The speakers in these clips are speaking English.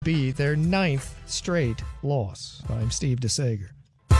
be their 9th straight loss. I'm Steve DeSager.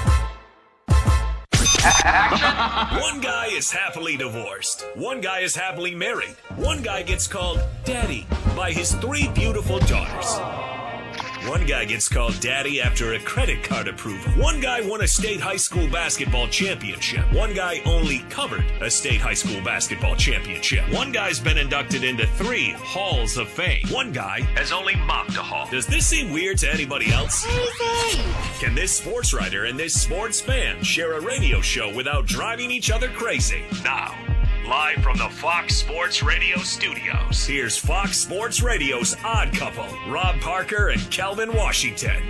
One guy is happily divorced. One guy is happily married. One guy gets called Daddy by his 3 beautiful daughters. One guy gets called Daddy after a credit card approval. One guy won a state high school basketball championship. One guy only covered a state high school basketball championship. One guy's been inducted into 3 halls of fame. One guy has only mopped a hall. Does this seem weird to anybody else? Crazy! Can this sports writer and this sports fan share a radio show without driving each other crazy? Now, live from the Fox Sports Radio studios, here's Fox Sports Radio's odd couple, Rob Parker and Kelvin Washington.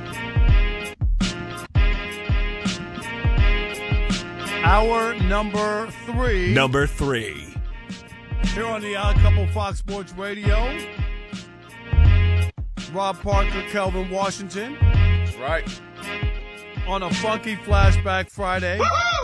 Hour number 3. Number 3. Here on the Odd Couple Fox Sports Radio. Rob Parker, Kelvin Washington. That's right. On a funky Flashback Friday.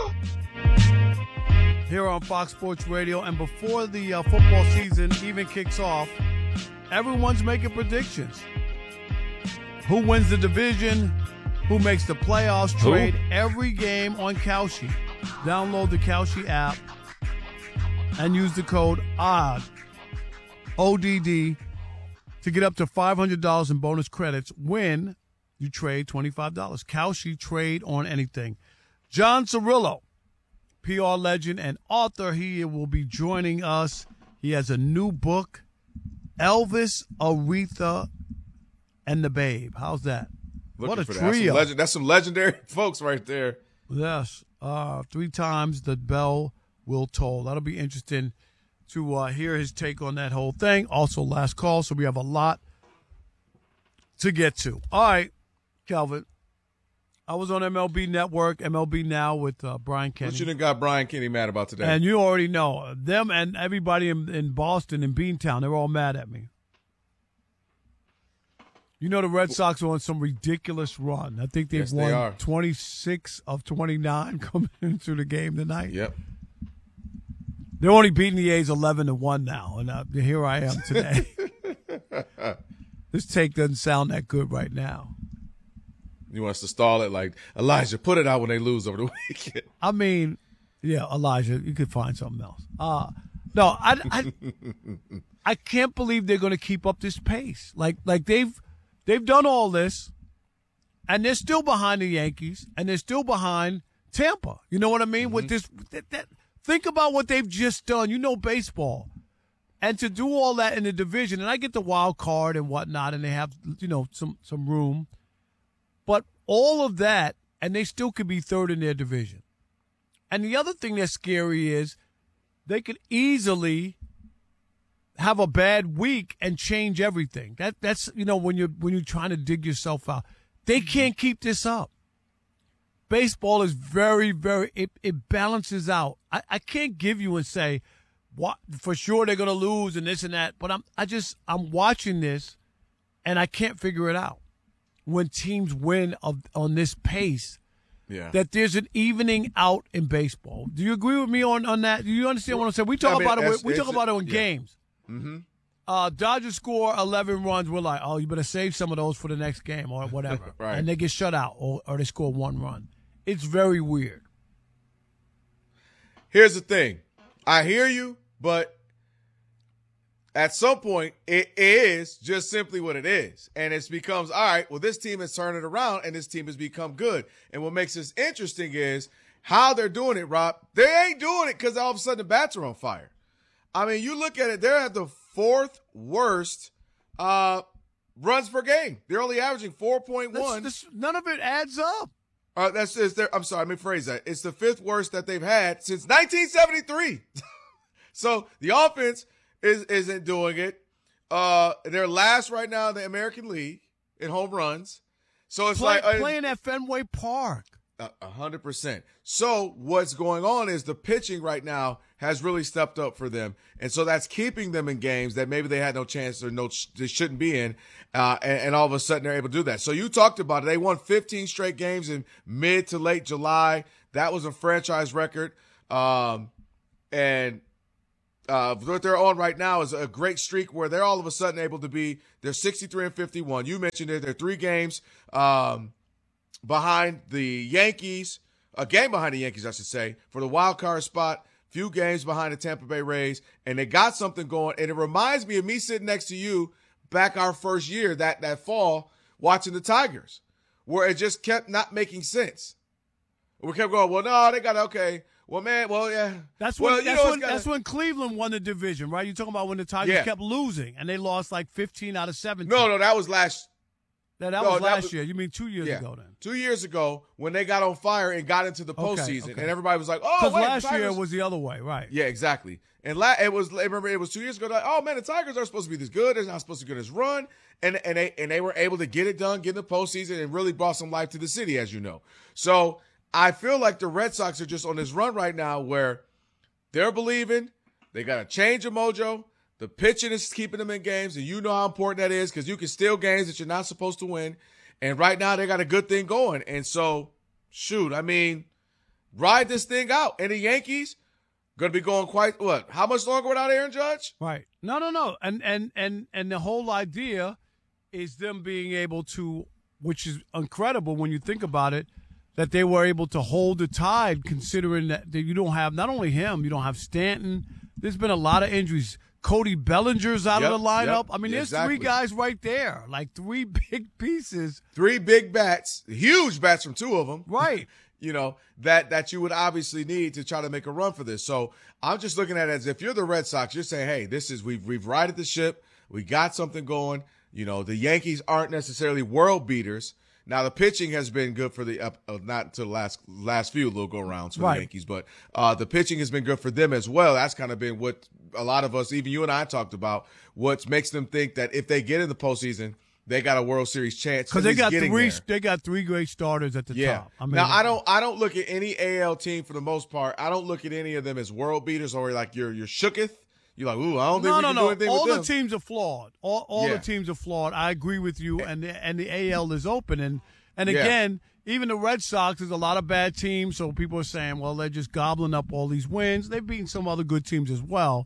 Here on Fox Sports Radio. And before the football season even kicks off, everyone's making predictions. Who wins the division? Who makes the playoffs? Trade every game on Kalshi. Download the Kalshi app and use the code ODD, ODD, to get up to $500 in bonus credits when you trade $25. Kalshi, trade on anything. John Cirillo, PR legend and author, he will be joining us. He has a new book, Elvis, Aretha, and the Babe. How's that? What a trio. That's some legendary folks right there. Yes. 3 times the bell will toll. That'll be interesting to hear his take on that whole thing. Also, last call, so we have a lot to get to. All right, Kelvin. I was on MLB Network, MLB Now with Brian Kenny. What you done got Brian Kenny mad about today? And you already know. Them and everybody in Boston and Beantown, they're all mad at me. You know the Red Sox are on some ridiculous run. I think they've won 26 of 29 coming into the game tonight. Yep. They're only beating the A's 11-1 now, and here I am today. This take doesn't sound that good right now. You want us to stall it like, Elijah, put it out when they lose over the weekend. I mean, yeah, Elijah, you could find something else. No, I can't believe they're going to keep up this pace. Like they've done all this, and they're still behind the Yankees, and they're still behind Tampa. You know what I mean? Mm-hmm. With this, think about what they've just done. You know baseball. And to do all that in the division, and I get the wild card and whatnot, and they have, some room. But all of that, and they still could be third in their division. And the other thing that's scary is they could easily have a bad week and change everything. That's when you're trying to dig yourself out. They can't keep this up. Baseball is very, very it balances out. I can't give you and say what for sure they're gonna lose and this and that, but I'm watching this and I can't figure it out. When teams win on this pace, that there's an evening out in baseball. Do you agree with me on that? Do you understand what I'm saying? We talk about it in games. Mm-hmm. Dodgers score 11 runs. We're like, oh, you better save some of those for the next game or whatever. Right. And they get shut out or they score 1 run. It's very weird. Here's the thing. I hear you, but at some point, it is just simply what it is. And it becomes, all right, well, this team has turned it around and this team has become good. And what makes this interesting is how they're doing it, Rob. They ain't doing it because all of a sudden the bats are on fire. I mean, you look at it, they're at the 4th worst runs per game. They're only averaging 4.1. None of it adds up. I'm sorry, let me phrase that. It's the 5th worst that they've had since 1973. So the offense isn't doing it. They're last right now in the American League in home runs. So it's playing at Fenway Park. 100%. So what's going on is the pitching right now has really stepped up for them. And so that's keeping them in games that maybe they had no chance or they shouldn't be in. And all of a sudden they're able to do that. So you talked about it. They won 15 straight games in mid to late July. That was a franchise record. And what they're on right now is a great streak where they're all of a sudden able to be. They're 63-51. You mentioned it. They're 3 games behind the Yankees. A game behind the Yankees, I should say, for the wild card spot. Few games behind the Tampa Bay Rays, and they got something going. And it reminds me of me sitting next to you back our first year that fall watching the Tigers, where it just kept not making sense. We kept going, well, no, they got okay. Well, man, well, yeah. That's when Cleveland won the division, right? You're talking about when the Tigers kept losing, and they lost like 15 out of 17. No, that was last. That was last year. You mean 2 years ago then? 2 years ago when they got on fire and got into the postseason, and everybody was like, "Oh, because last year was the other way, right?" Yeah, exactly. And it was 2 years ago. Like, oh man, the Tigers are supposed to be this good. They're not supposed to get this run, and they were able to get it done, get in the postseason, and really brought some life to the city, as you know. So I feel like the Red Sox are just on this run right now where they're believing they got a change of mojo. The pitching is keeping them in games, and you know how important that is because you can steal games that you're not supposed to win. And right now they got a good thing going. And so, shoot, I mean, ride this thing out. And the Yankees going to be going how much longer without Aaron Judge? Right. No. And the whole idea is them being able to, which is incredible when you think about it, that they were able to hold the tide considering that you don't have, not only him, you don't have Stanton. There's been a lot of injuries. Cody Bellinger's out of the lineup. I mean, there's 3 guys right there, like 3 big pieces. 3 big bats, huge bats from 2 of them. Right. That you would obviously need to try to make a run for this. So I'm just looking at it as if you're the Red Sox, you're saying, hey, we've righted the ship. We got something going. The Yankees aren't necessarily world beaters. Now, the pitching has been good for not to the last few little go-rounds for the Yankees, but the pitching has been good for them as well. That's kind of been what a lot of us, even you and I, talked about, what makes them think that if they get in the postseason, they got a World Series chance. Because they got 3 great starters at the top. I mean, now, I don't look at any AL team for the most part. I don't look at any of them as world beaters or like you're shooketh. You're like, ooh, I don't think we can do anything all with them. The teams are flawed. All the teams are flawed. I agree with you, and the AL is open. And again, even the Red Sox, there's a lot of bad teams, so people are saying, well, they're just gobbling up all these wins. They've beaten some other good teams as well.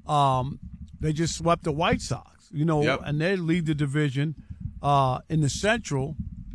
They just swept the White Sox, and they lead the division in the Central.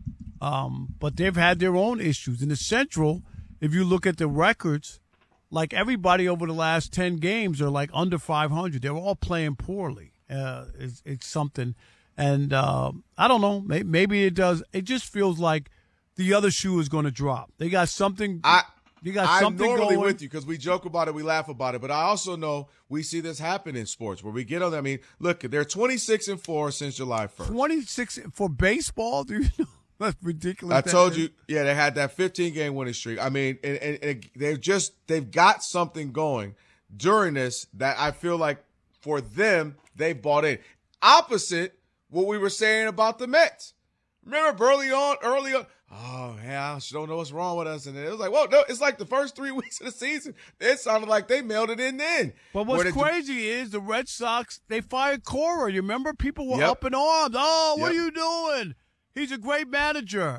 But they've had their own issues. In the Central, if you look at the records, like everybody over the last 10 games are like under 500. They're all playing poorly. It's something. And I don't know. Maybe it does. It just feels like the other shoe is going to drop. They got something. I'm normally with you because we joke about it, we laugh about it. But I also know we see this happen in sports where we get on. I mean, look, they're 26-4 since July 1st. 26 for baseball? Do you know? That's ridiculous. I told you, they had that 15-game winning streak. I mean, and they've got something going during this that I feel like for them, they bought in. Opposite what we were saying about the Mets. Remember early on, oh, yeah, I don't know what's wrong with us. And it was like, well, no, it's like the first 3 weeks of the season. It sounded like they mailed it in then. But what's crazy is the Red Sox, they fired Cora. You remember? People were up in arms. Oh, what are you doing? He's a great manager.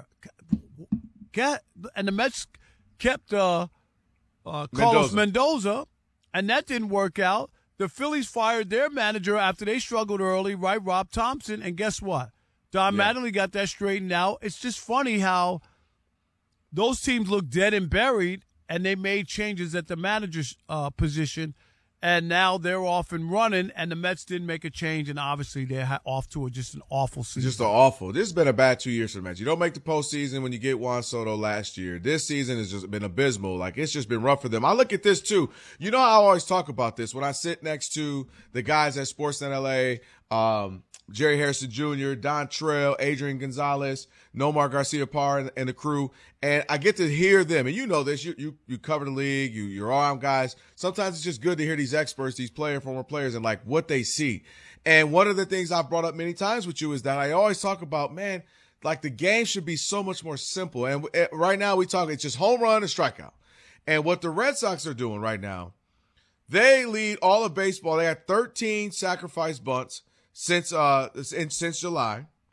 And the Mets kept Carlos Mendoza, and that didn't work out. The Phillies fired their manager after they struggled early, right, Rob Thompson, and guess what? Don Mattingly got that straightened out. It's just funny how those teams look dead and buried, and they made changes at the manager's position, and now they're off and running, and the Mets didn't make a change, and obviously they're off to just an awful season. Just an awful. This has been a bad 2 years for the Mets. You don't make the postseason when you get Juan Soto last year. This season has just been abysmal. Like, it's just been rough for them. I look at this, too. You know, I always talk about this when I sit next to the guys at Sportsnet LA, Jerry Harrison Jr., Don Trail, Adrian Gonzalez, Nomar Garcia-Parr, and the crew. And I get to hear them. And you know this. You cover the league. You're armed guys. Sometimes it's just good to hear these experts, these former players, and like what they see. And one of the things I've brought up many times with you is that I always talk about, man, like the game should be so much more simple. And right now it's just home run and strikeout. And what the Red Sox are doing right now, they lead all of baseball. They had 13 sacrifice bunts since July.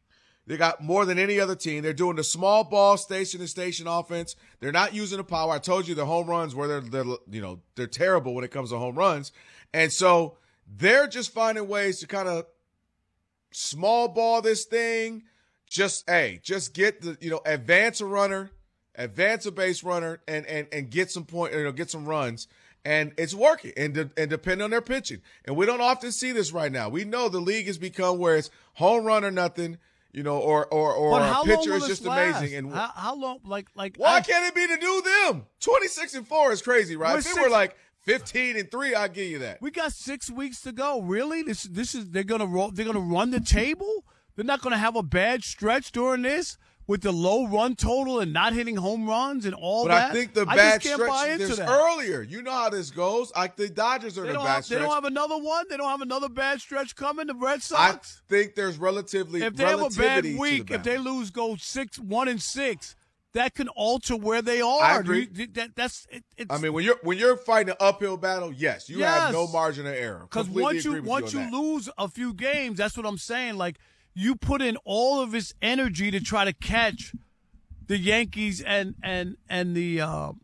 They got more than any other team. They're doing the small ball station-to-station offense. They're not using the power. I told you the home runs where they're terrible when it comes to home runs. And so they're just finding ways to kind of small ball this thing. Just get the, advance a runner, advance a base runner, and get some get some runs. And it's working, and depending on their pitching. And we don't often see this right now. We know the league has become where it's home run or nothing, or a pitcher is just amazing. And how long? Like why can't it be the new them? 26-4 is crazy, right? If it were like 15-3, I'd give you that. We got 6 weeks to go. Really? This is they're gonna run the table. They're not gonna have a bad stretch during this. With the low run total and not hitting home runs and all that. But I think the bad stretch is earlier. You know how this goes. The Dodgers are the bad stretch. They don't have another one? They don't have another bad stretch coming, the Red Sox? I think there's relativity. If they have a bad week, if they lose, go 1-6, that can alter where they are. I agree. I mean, when you're fighting an uphill battle, yes, you have no margin of error. Because once you lose a few games, that's what I'm saying. Like, you put in all of his energy to try to catch the Yankees and the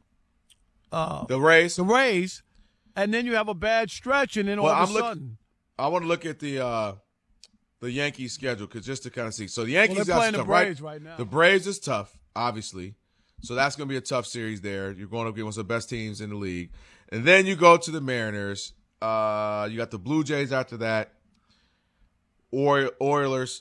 Rays, and then you have a bad stretch, and then all of a sudden, I want to look at the Yankees schedule just to kind of see. So the Yankees they're playing tough, the Braves right now. The Braves is tough, obviously. So that's going to be a tough series there. You're going up against one of the best teams in the league, and then you go to the Mariners. You got the Blue Jays after that. Orioles.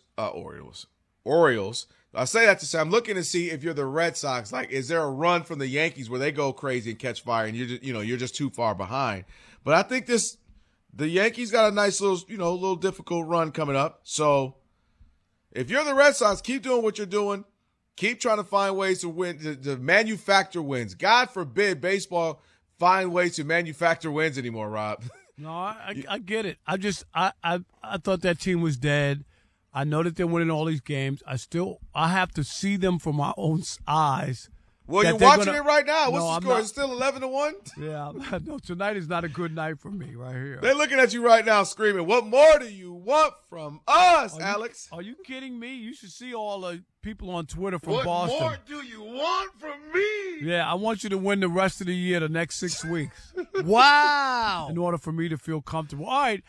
I say that to say I'm looking to see if you're the Red Sox. Like, is there a run from the Yankees where they go crazy and catch fire, and you're just too far behind? But I think the Yankees got a nice little difficult run coming up. So if you're the Red Sox, keep doing what you're doing. Keep trying to find ways to win, to manufacture wins. God forbid baseball find ways to manufacture wins anymore, Rob. No, I get it. I thought that team was dead. I know that they're winning all these games. I have to see them from my own eyes. Well, you're watching it right now. What's the score? It's still 11-1? Yeah. No, tonight is not a good night for me right here. They're looking at you right now screaming, what more do you want from us, Alex? Are you kidding me? You should see all the people on Twitter from Boston. What more do you want from me? Yeah, I want you to win the rest of the year, the next 6 weeks. Wow. In order for me to feel comfortable. All right,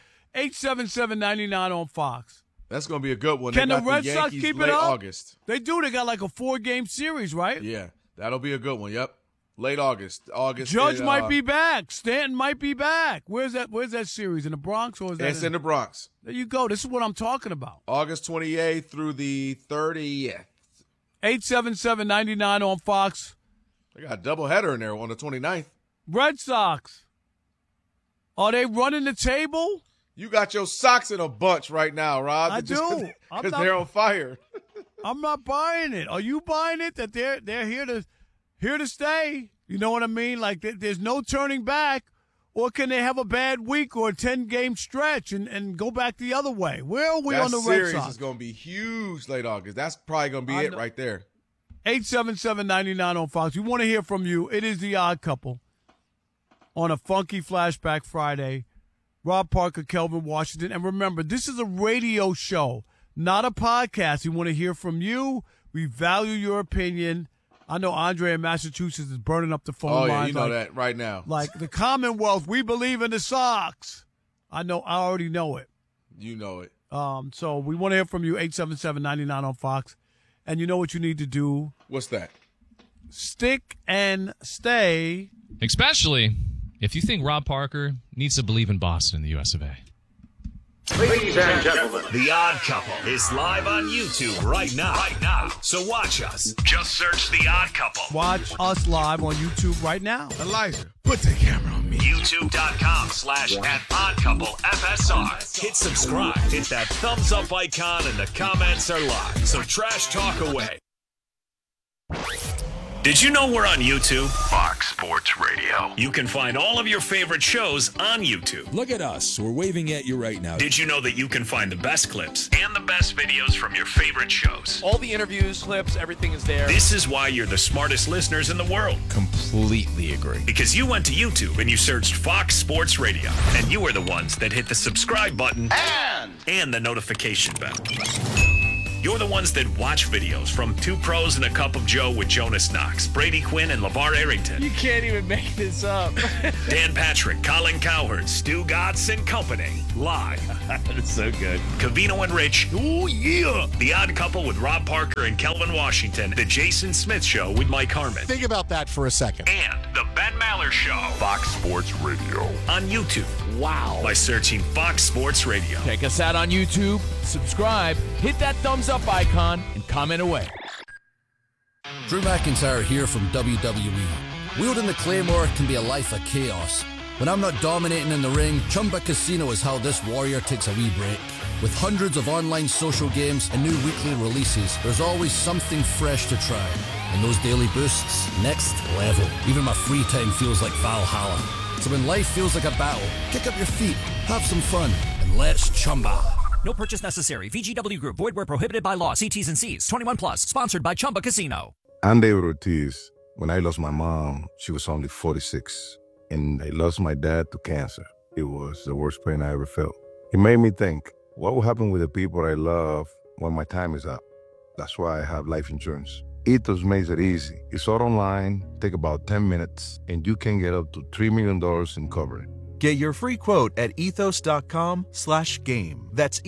877-99 on Fox. That's going to be a good one. Can the Red Sox keep it up? August. They do. They got like a 4-game series, right? Yeah. That'll be a good one. Yep. Late August. Judge might be back. Stanton might be back. Where's that series? In the Bronx or is that? It's in the Bronx. There you go. This is what I'm talking about. August 28th through the 30th. 877-99 on Fox. They got a doubleheader in there on the 29th. Red Sox. Are they running the table? You got your socks in a bunch right now, Rob. I do. Because they're on fire. I'm not buying it. Are you buying it that they're here to stay? You know what I mean? Like there's no turning back, or can they have a bad week or a 10-game stretch and go back the other way? Where are we on the Red Sox? That series is going to be huge late August. That's probably going to be it right there. 877-99 on Fox. We want to hear from you. It is the Odd Couple on a funky Flashback Friday. Rob Parker, Kelvin Washington, and remember, this is a radio show. Not a podcast. We want to hear from you. We value your opinion. I know Andre in Massachusetts is burning up the phone lines. Oh, yeah, you know that right now. Like the Commonwealth, we believe in the Sox. I already know it. You know it. So we want to hear from you, 877-99 on Fox. And you know what you need to do? What's that? Stick and stay. Especially if you think Rob Parker needs to believe in Boston in the US of A. Ladies and gentlemen, The Odd Couple is live on YouTube right now. So watch us. Just search The Odd Couple. Watch us live on YouTube right now. Elijah, put the camera on me. YouTube.com/@OddCoupleFSR. Hit subscribe. Hit that thumbs up icon and the comments are live. So trash talk away. Did you know we're on YouTube? Fox Sports Radio. You can find all of your favorite shows on YouTube. Look at us. We're waving at you right now. Did you know that you can find the best clips and the best videos from your favorite shows? All the interviews, clips, everything is there. This is why you're the smartest listeners in the world. Completely agree. Because you went to YouTube and you searched Fox Sports Radio. And you were the ones that hit the subscribe button and the notification bell. You're the ones that watch videos from Two Pros and a Cup of Joe with Jonas Knox, Brady Quinn, and LeVar Arrington. You can't even make this up. Dan Patrick, Colin Cowherd, Stu Gatz, and company. Live. That's so good. Cavino and Rich. Oh, yeah. The Odd Couple with Rob Parker and Kelvin Washington. The Jason Smith Show with Mike Harmon. Think about that for a second. And The Ben Maller Show. Fox Sports Radio. On YouTube. Wow. By searching Fox Sports Radio. Check us out on YouTube, subscribe, hit that thumbs up icon, and comment away. Drew McIntyre here from WWE. Wielding the Claymore can be a life of chaos. When I'm not dominating in the ring, Chumba Casino is how this warrior takes a wee break. With hundreds of online social games and new weekly releases, there's always something fresh to try. And those daily boosts, next level. Even my free time feels like Valhalla. So when life feels like a battle, kick up your feet, have some fun, and let's Chumba. No purchase necessary. VGW Group. Void where prohibited by law. See T's and C's. 21 plus. Sponsored by Chumba Casino. I'm David Ortiz. When I lost my mom, she was only 46. And I lost my dad to cancer. It was the worst pain I ever felt. It made me think, what will happen with the people I love when my time is up? That's why I have life insurance. Ethos makes it easy. It's all online, take about 10 minutes, and you can get up to $3 million in coverage. Get your free quote at ethos.com/game. That's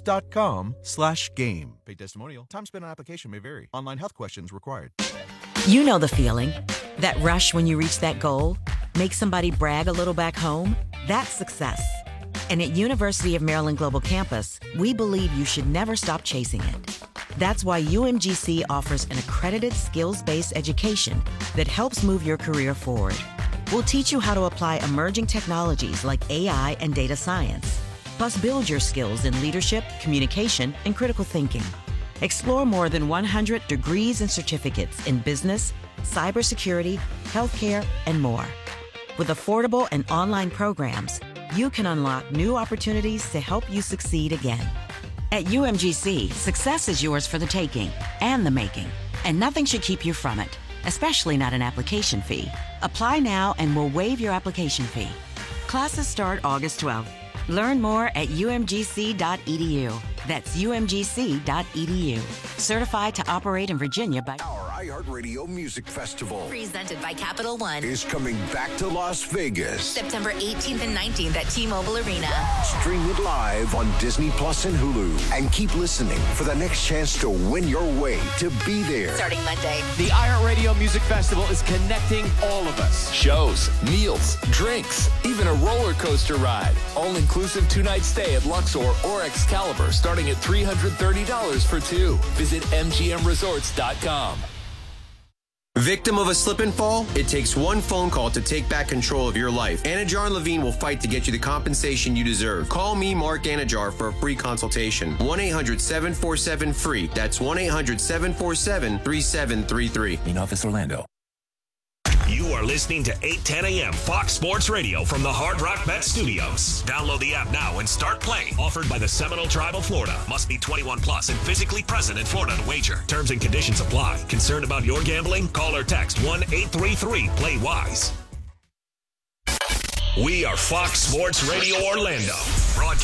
ethos.com/game. Paid testimonial. Time spent on application may vary. Online health questions required. You know the feeling. That rush when you reach that goal? Make somebody brag a little back home? That's success. And at University of Maryland Global Campus, we believe you should never stop chasing it. That's why UMGC offers an accredited skills-based education that helps move your career forward. We'll teach you how to apply emerging technologies like AI and data science, plus build your skills in leadership, communication, and critical thinking. Explore more than 100 degrees and certificates in business, cybersecurity, healthcare, and more. With affordable and online programs, you can unlock new opportunities to help you succeed again. At UMGC, success is yours for the taking and the making, and nothing should keep you from it, especially not an application fee. Apply now and we'll waive your application fee. Classes start August 12th. Learn more at umgc.edu. That's umgc.edu. Certified to operate in Virginia by our iHeartRadio Music Festival, presented by Capital One, is coming back to Las Vegas. September 18th and 19th at T-Mobile Arena. Stream it live on Disney Plus and Hulu. And keep listening for the next chance to win your way to be there. Starting Monday. The iHeartRadio Music Festival is connecting all of us. Shows, meals, drinks, even a roller coaster ride. All-inclusive 2-night stay at Luxor or Excalibur starting at $330 for two. Visit MGMResorts.com. Victim of a slip and fall? It takes one phone call to take back control of your life. Anajar and Levine will fight to get you the compensation you deserve. Call me, Mark Anajar, for a free consultation. 1-800-747-FREE. That's 1-800-747-3733. In Office Orlando. You are listening to 8:10 a.m. Fox Sports Radio from the Hard Rock Bet Studios. Download the app now and start playing. Offered by the Seminole Tribe of Florida. Must be 21 plus and physically present in Florida to wager. Terms and conditions apply. Concerned about your gambling? Call or text 1-833-PLAY-WISE. We are Fox Sports Radio Orlando.